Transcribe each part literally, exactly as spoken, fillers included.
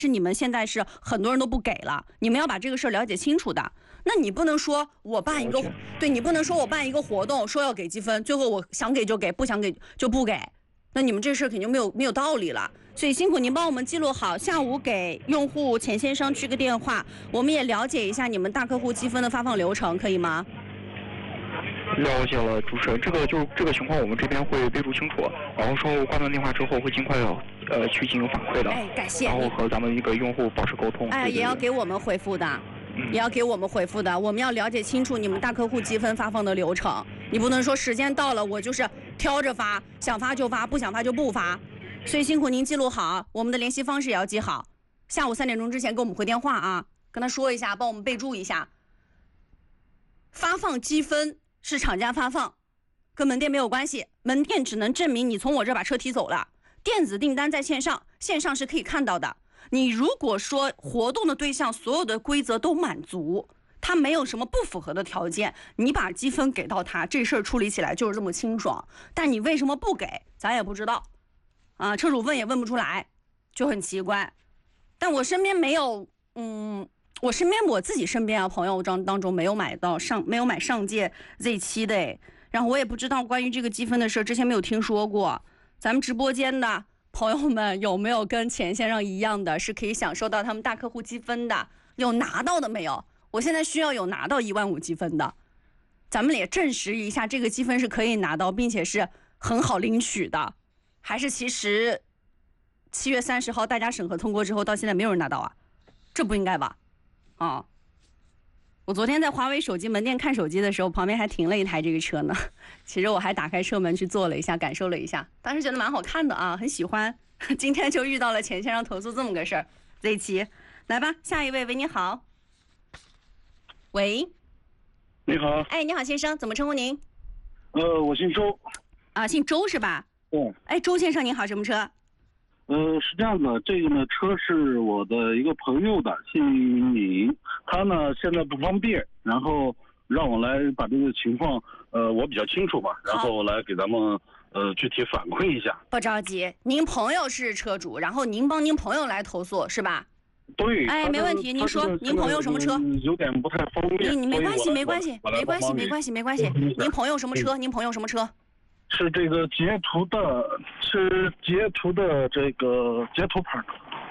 是你们现在是很多人都不给了，你们要把这个事儿了解清楚的。那你不能说我办一个，对你不能说我办一个活动说要给积分，最后我想给就给，不想给就不给，那你们这事儿肯定没有没有道理了。所以辛苦您帮我们记录好，下午给用户钱先生去个电话，我们也了解一下你们大客户积分的发放流程，可以吗？ 了解了，主持人，这个就这个情况我们这边会备注清楚，然后说挂断电话之后会尽快呃去进行反馈的。 哎，感谢。 然后和咱们一个用户保持沟通。 哎，也要给我们回复的，嗯、也要给我们回复的。我们要了解清楚你们大客户积分发放的流程，你不能说时间到了我就是挑着发，想发就发，不想发就不发。所以辛苦您记录好，我们的联系方式也要记好，下午三点钟之前给我们回电话啊，跟他说一下，帮我们备注一下。发放积分是厂家发放，跟门店没有关系，门店只能证明你从我这把车提走了。电子订单在线上，线上是可以看到的。你如果说活动的对象所有的规则都满足，他没有什么不符合的条件，你把积分给到他，这事儿处理起来就是这么清爽。但你为什么不给，咱也不知道啊，车主问也问不出来，就很奇怪。但我身边没有，嗯。我身边我自己身边啊朋友当当中没有买到上没有买上届 Z 七 的，然后我也不知道关于这个积分的事，之前没有听说过。咱们直播间的朋友们有没有跟钱先生一样的，是可以享受到他们大客户积分的？有拿到的没有？我现在需要有拿到一万五积分的，咱们也证实一下这个积分是可以拿到，并且是很好领取的，还是其实七月三十号大家审核通过之后，到现在没有人拿到啊？这不应该吧？哦，我昨天在华为手机门店看手机的时候，旁边还停了一台这个车呢。其实我还打开车门去坐了一下，感受了一下，当时觉得蛮好看的啊，很喜欢。今天就遇到了钱先生投诉这么个事儿。Z 七，来吧，下一位，喂，你好。喂， 你好。 哎，你好，先生，怎么称呼您？ 呃，我姓周。 啊，姓周是吧？ 对。 哎，周先生您好，什么车？ 呃，是这样的，这个呢，车是我的一个朋友的，姓李，他呢现在不方便，然后让我来把这个情况，呃，我比较清楚吧，然后来给咱们呃具体反馈一下。 不着急，您朋友是车主，然后您帮您朋友来投诉是吧？ 对。 哎，没问题，您说，您朋友什么车？ 有点不太方便。 你你没关系，没关系，没关系，没关系，没关系。您朋友什么车？您朋友什么车？ 是这个捷途的，是捷途的这个捷途牌。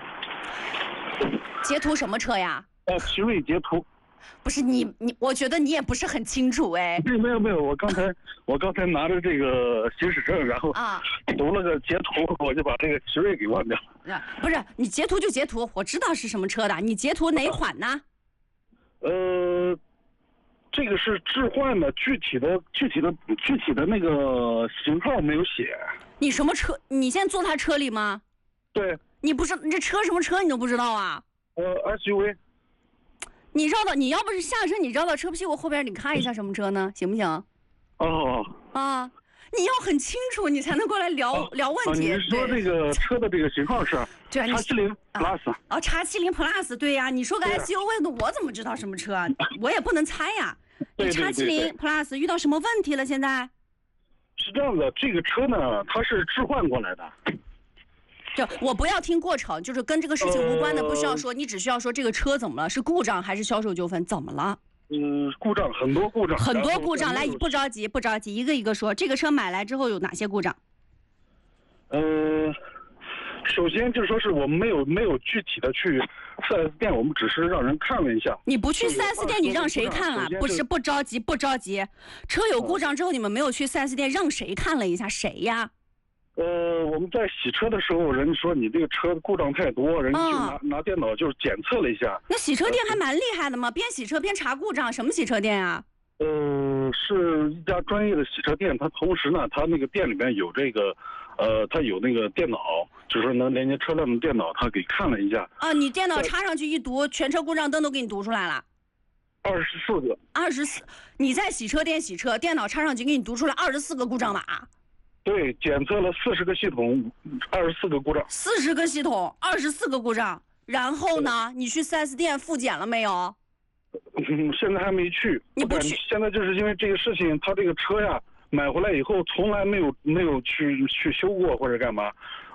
捷途什么车呀？ 呃，奇瑞捷途。 不是你你，我觉得你也不是很清楚哎。 对，没有没有，我刚才我刚才拿着这个行驶证，然后啊读了个捷途，我就把这个奇瑞给忘掉了。 不是，你捷途就捷途，我知道是什么车的，你捷途哪款呢？ 呃。这个是置换的，具体的、具体的、具体的那个型号没有写。 你什么车？你现在坐他车里吗？ 对。 你不是你这车什么车你都不知道啊？ 呃 ，S U V。 你绕到，你要不是下车，你绕到车屁股后边，你看一下什么车呢？行不行？ 哦。 啊，你要很清楚，你才能过来聊、哦、聊问题。 你是说这个车的这个型号是？ 对啊， 叉七零 Plus。 哦，叉七零 Plus， 对呀、啊，你说个 S U V 的，我怎么知道什么车？我也不能猜呀。你叉七零 Plus 遇到什么问题了？现在是这样的，这个车呢，它是置换过来的。 就我不要听过程，就是跟这个事情无关的，不需要说，你只需要说这个车怎么了？是故障还是销售纠纷？怎么了？ 嗯，故障很多故障， 很多故障。来，不着急，不着急，一个一个说。这个车买来之后有哪些故障？ 呃。首先就是说是我们没有没有具体的去 四 S 店，我们只是让人看了一下。 你不去 四 S 店，你让谁看啊？不是不着急不着急，车有故障之后，你们没有去 四 S 店，让谁看了一下？谁呀？ 呃，我们在洗车的时候，人说你这个车故障太多，人就拿、嗯、拿电脑就是检测了一下。 那洗车店还蛮厉害的嘛，边洗车边查故障，什么洗车店啊？ 呃，是一家专业的洗车店，它同时呢，它那个店里面有这个，呃，它有那个电脑，就是能连接车辆的电脑，它给看了一下。 啊，你电脑插上去一读，全车故障灯都给你读出来了。 二十四个。 二十四，你在洗车店洗车，电脑插上去给你读出来二十四个故障码。 对，检测了四十个系统，二十四个故障。 四十个系统，二十四个故障，然后呢，你去 四 S 店复检了没有？ 嗯，现在还没去。 你不去？ 现在就是因为这个事情，他这个车呀买回来以后从来没有没有去去修过或者干嘛，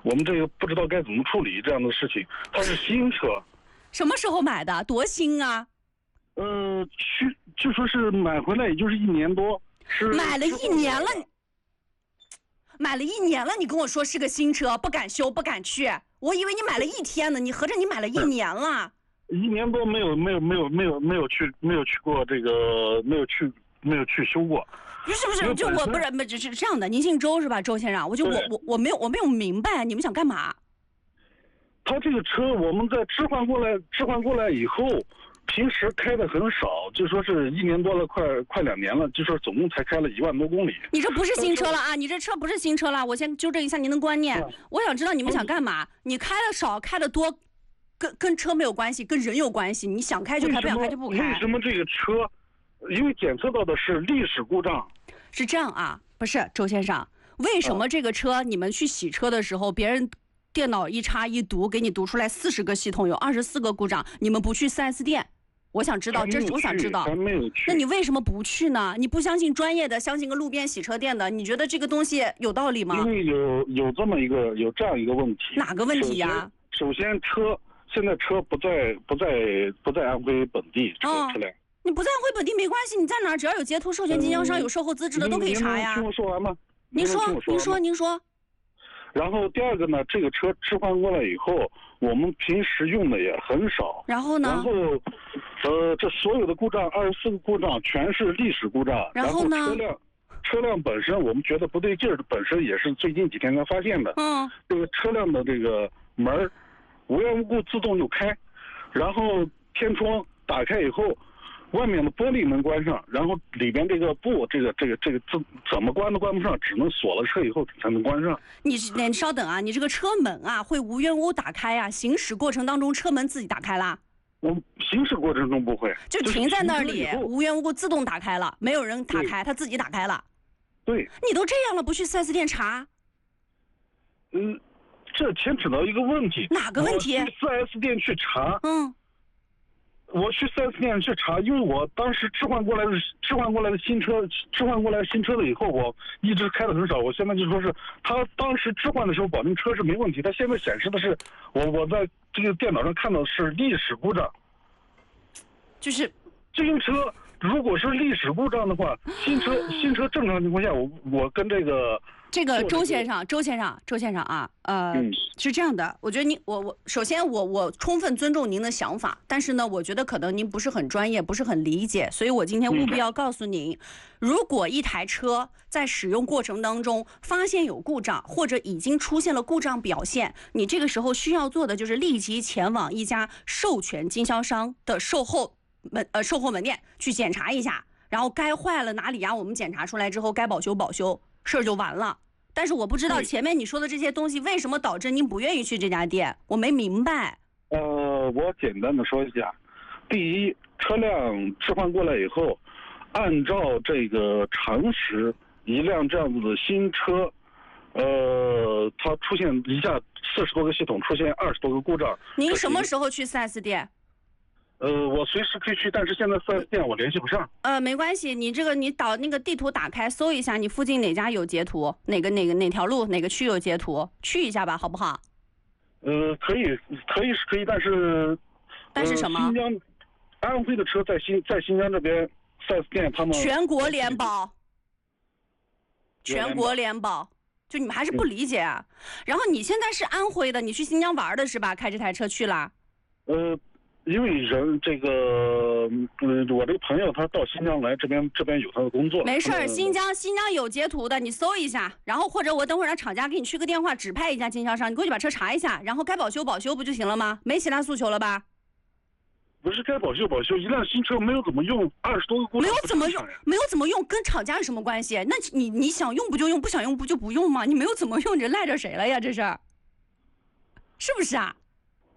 我们这个不知道该怎么处理这样的事情。它是新车， 什么时候买的？多新啊！ 呃，去就说是买回来也就是一年多，是买了一年了，买了一年了，你跟我说是个新车，不敢修，不敢去。我以为你买了一天呢，你合着你买了一年了。 一年多没有没有没有没有没有去没有去过这个没有去没有去修过。 不是不是，就我不是不是是这样的，您姓周是吧，周先生？我就我我我没有我没有明白你们想干嘛？ 他这个车我们在置换过来置换过来以后，平时开的很少，就说是一年多了，快快两年了，就说总共才开了一万多公里。 你这不是新车了啊！你这车不是新车了，我先纠正一下您的观念。嗯、我想知道你们想干嘛？你开的少，开的多，跟跟车没有关系，跟人有关系。你想开就开，不想开就不开。 为什么这个车？因为检测到的是历史故障。 是这样啊，不是周先生，为什么这个车你们去洗车的时候，别人电脑一插一读，给你读出来四十个系统，有二十四个故障，你们不去 四 S 店？我想知道，这是我想知道。 还没有去。 那你为什么不去呢？你不相信专业的，相信个路边洗车店的，你觉得这个东西有道理吗？ 因为有有这么一个有这样一个问题。 哪个问题呀、啊？ 首先，首先车现在车不在不在不在安徽本地车、哦、车辆。 你不在安徽本地没关系，你在哪儿只要有截图授权经销商、嗯、有售后资质的都可以查呀。 您听我说完吗？ 您说，您说，您说。 然后第二个呢，这个车置换过来以后，我们平时用的也很少。 然后呢？ 然后，呃，这所有的故障，二十四个故障全是历史故障。 然后呢？ 然后车辆，车辆本身我们觉得不对劲儿，本身也是最近几天才发现的。 嗯。 这个车辆的这个门无缘无故自动就开，然后天窗打开以后。外面的玻璃门关上，然后里边这个布，这个这个这个怎怎么关都关不上，只能锁了车以后才能关上。 你你稍等啊，你这个车门啊会无缘无故打开啊？行驶过程当中车门自己打开啦？ 我行驶过程中不会， 就停在那里，无缘无故自动打开了，没有人打开，它自己打开了。 对。 你都这样了，不去 四 S 店查？ 嗯，这牵扯到一个问题。 哪个问题？ 我去 四 S 店去查。 嗯。 我去 四 S 店去查，因为我当时置换过来的置换过来的新车，置换过来新车了以后，我一直开的很少。我现在就说是，他当时置换的时候保证车是没问题，他现在显示的是，我我在这个电脑上看到的是历史故障。 就是这辆车如果是历史故障的话，新车新车正常情况下，我我跟这个。 这个周先生，周先生，周先生啊，呃， 嗯、 是这样的，我觉得您，我我首先我我充分尊重您的想法，但是呢，我觉得可能您不是很专业，不是很理解，所以我今天务必要告诉您，嗯、如果一台车在使用过程当中发现有故障，或者已经出现了故障表现，你这个时候需要做的就是立即前往一家授权经销商的售后门呃售后门店去检查一下，然后该坏了哪里呀，我们检查出来之后该保修保修，事儿就完了。但是我不知道前面你说的这些东西为什么导致您不愿意去这家店，我没明白。 呃，我简单的说一下，第一，车辆置换过来以后，按照这个常识，一辆这样子的新车，呃，它出现一下四十多个系统出现二十多个故障。 您什么时候去 四 S 店？ 呃，我随时可以去，但是现在 四 S 店我联系不上。 呃，没关系，你这个你导那个地图打开搜一下，你附近哪家有截图，哪个哪个哪条路哪个区有截图，去一下吧，好不好？ 呃，可以，可以是可以，但是， 但是什么？ 呃、新疆、安徽的车在新在新疆这边 四 S 店，他们全国联保，全国联保，就你们还是不理解啊？嗯、然后你现在是安徽的，你去新疆玩的是吧？开这台车去了？ 呃。因为人这个，嗯，我这个朋友他到新疆来，这边这边有他的工作。 没事儿，新疆新疆有截图的，你搜一下，然后或者我等会儿让厂家给你去个电话，指派一家经销商，你过去把车查一下，然后该保修保修不就行了吗？没其他诉求了吧？ 不是该保修保修，一辆新车没有怎么用，二十多个故障。 没有怎么用，没有怎么用，跟厂家有什么关系？那你你想用不就用，不想用不就不用吗？你没有怎么用，你这赖着谁了呀？这是，是不是啊？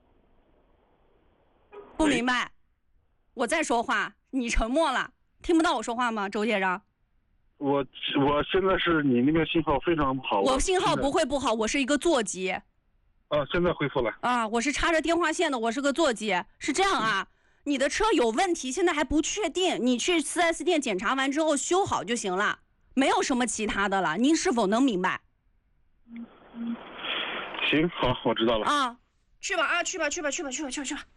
不明白。我在说话，你沉默了，听不到我说话吗，周先生？ 我我现在是你那边信号非常不好。 我信号不会不好，我是一个座机。 啊，现在恢复了。 啊，我是插着电话线的，我是个座机。是这样啊，你的车有问题，现在还不确定，你去 四 S 店检查完之后修好就行了，没有什么其他的了。您是否能明白？ 行，好，我知道了。 啊，去吧啊，去吧去吧去吧去吧去吧去吧。